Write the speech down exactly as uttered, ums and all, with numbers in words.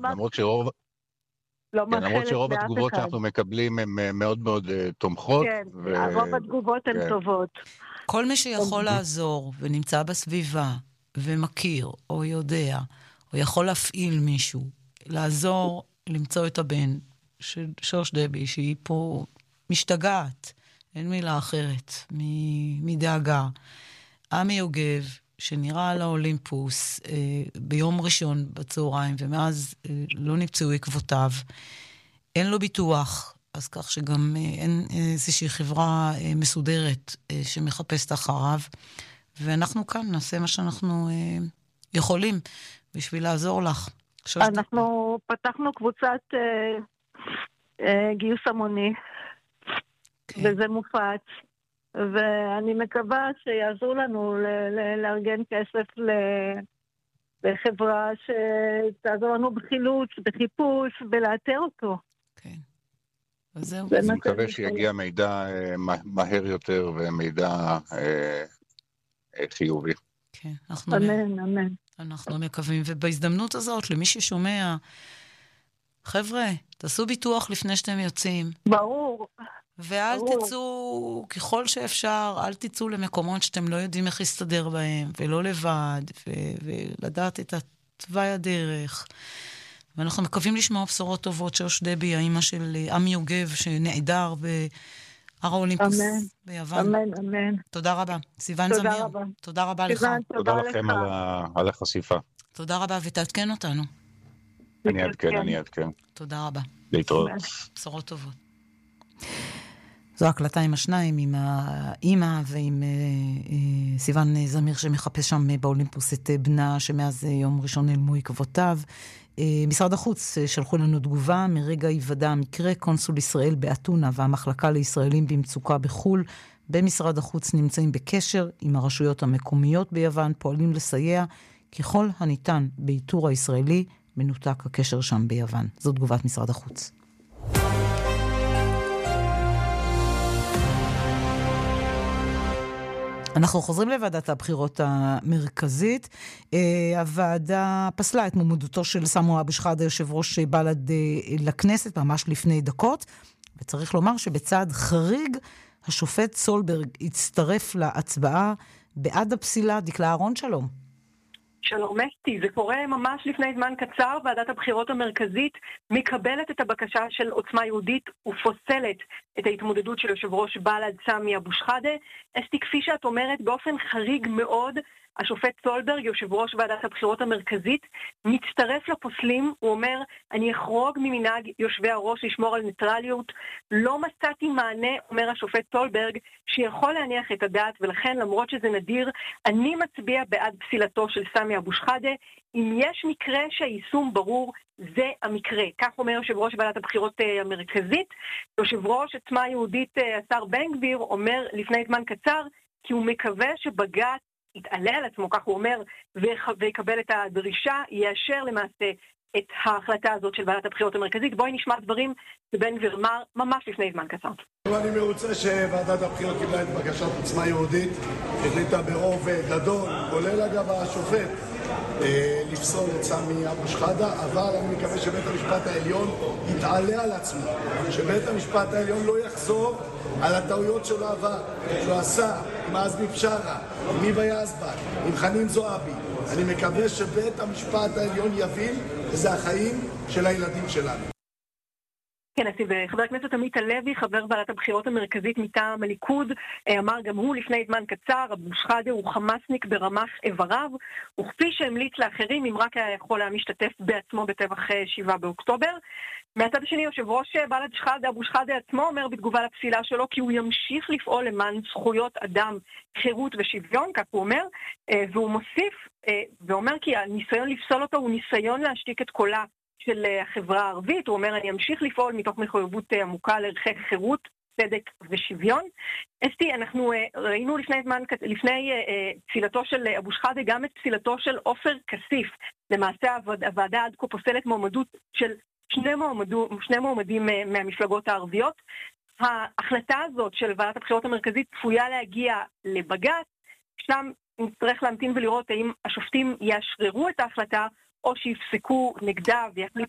למרות שרוב... לא כן, למרות מאחלת שרוב לאף התגובות אחד. שאנחנו מקבלים הן אה, מאוד מאוד אה, תומכות. כן, ו... רוב התגובות הן כן. טובות. כל מי שיכול לעזור ונמצא בסביבה ומכיר או יודע או יכול להפעיל מישהו, לעזור למצוא את הבן של שוש דבי, שהיא פה משתגעת, אין מילה אחרת, מ- מדאגה. עמי יוגב, שנראה על האולימפוס אה, ביום ראשון בצהריים, ומאז אה, לא נמצאו עקבותיו, אין לו ביטוח, אז כך שגם אה, אין איזושהי חברה אה, מסודרת אה, שמחפשת אחריו, ואנחנו כאן נעשה מה שאנחנו אה, יכולים בשביל לעזור לך. שוש דבי. אנחנו פתחנו קבוצת אה, אה, גיוס המוני, כן. וזה מופץ, ואני מקווה שיעזרו לנו ל- ל- לארגן כסף ל- לחברה שתעזור לנו בחילוץ, בחיפוש, ולאתר אותו. כן. אז זהו. זה אני מה מקווה שאני שיגיע מידע אה, מה- מהר יותר ומידע אה, אה, חיובי. כן, אנחנו, אמן, אמן. אנחנו מקווים. ובהזדמנות הזאת, למי ששומע, חבר'ה, תעשו ביטוח לפני שאתם יוצאים. ברור. ואל ברור. תצאו, ככל שאפשר, אל תצאו למקומות שאתם לא יודעים איך להסתדר בהם, ולא לבד, ו- ולדעת את התוואי הדרך. ואנחנו מקווים לשמוע בשורות טובות. שוש דבי, האמא של אה, עמי יוגב, שנעדר בהר האולימפוס אמן. ביוון. אמן, אמן. תודה רבה. סיוון תודה זמיר. רבה. תודה רבה לך. סיוון, תודה תודה לכם לך. על ה- על החשיפה. תודה רבה, ותעדכן אותנו. אני אעדכן, אני אעדכן. תודה רבה. להתראות. בשורות טובות. זו הקלטה עם השניים, עם האימא ועם אה, אה, סיוון זמיר שמחפש שם באולימפוס את בנה, שמאז יום ראשון נעלמו עקבותיו. אה, משרד החוץ אה, שלחו לנו תגובה, מרגע היוודע המקרה, קונסול ישראל באתונה והמחלקה לישראלים במצוקה בחול, במשרד החוץ נמצאים בקשר עם הרשויות המקומיות ביוון, פועלים לסייע ככל הניתן באיתור הישראלי, מנותק הקשר שם ביוון. זו תגובת משרד החוץ. אנחנו חוזרים לוועדת הבחירות המרכזית. הוועדה פסלה את מועמדותו של סמי אבו שחאדה, יושב ראש בל"ד, לכנסת ממש לפני דקות, וצריך לומר שבצעד חריג השופט סולברג הצטרף להצבעה בעד הפסילה. דקלה אהרון, שלום. שלום אסתי, זה קורה ממש לפני זמן קצר. ועדת הבחירות המרכזית מקבלת את הבקשה של עוצמה יהודית ופוסלת את ההתמודדות של יושב ראש בל"ד סמי אבו שחאדה. אסתי, כפי שאת אומרת, באופן חריג מאוד, השופט סולברג, יושב ראש ועדת הבחירות המרכזית, מצטרף לפוסלים. הוא אומר, אני אחרוג ממנהג יושבי הראש לשמור על ניטרליות. לא מצאתי מענה, אומר השופט סולברג, שיכול להניח את הדעת, ולכן למרות שזה נדיר, אני מצביע בעד פסילתו של סמי אבו שחאדה. אם יש מקרה שהיישום ברור, זה המקרה. כך אומר יושב ראש ועדת הבחירות המרכזית. יושב ראש עוצמה יהודית, השר בן גביר, אומר לפני זמן קצר, כי הוא מקווה שבג"ץ יתעלה על עצמו, כך הוא אומר, ויקבל את הדרישה, יאשר למעשה את ההחלטה הזאת של ועדת הבחירות המרכזית. בואי נשמע דברים שבן גביר אמר ממש לפני זמן קצר. אני מרוצה שוועדת הבחירות קיבלה את בקשת עוצמה יהודית, החליטה ברוב גדול, כולל אגב השופט, לפסול את סמי אבו שחאדה, אבל אני מקווה שבית המשפט העליון יתעלה על עצמו, שבית המשפט העליון לא יחזור על הטעויות שלו עבר, שהוא עשה עם עזמי בשארה, עם היבא יזבק, עם חנין זועבי. אני מקווה שבית המשפט העליון יבין שזה החיים של הילדים שלנו. כן, וחבר הכנסת עמית הלוי, חבר ועדת הבחירות המרכזית מטעם הליכוד, אמר גם הוא לפני זמן קצר, אבו שחאדה הוא חמאסניק ברמ"ח איבריו, וכפי שהמליץ לאחרים, אם רק היה יכול להשתתף בעצמו בטבח שבעה באוקטובר. מהצד השני, יושב ראש בל"ד שחאדה, אבו שחאדה עצמו, אומר בתגובה לפסילה שלו, כי הוא ימשיך לפעול למען זכויות אדם, חירות ושוויון, כך הוא אומר, והוא מוסיף ואומר כי הניסיון לפסול אותו הוא ניסיון להשתיק את קולה של החברה הערבית. הוא אומר, אני אמשיך לפעול מתוך מחויבות עמוקה לערכי חירות, צדק ושוויון. אסתי, אנחנו ראינו לפני זמן, לפני פסילתו של אבו שחאדה, גם את פסילתו של עופר כסיף. למעשה הוועדה עד כה פוסלת מועמדות של שני, מועמדו, שני מועמדים מהמפלגות הערביות. ההחלטה הזאת של ועדת הבחירות המרכזית צפויה להגיע לבג"ץ, שם נצטרך להמתין ולראות האם השופטים יאשררו את ההחלטה, או שיפסקו נגדה ויחליטו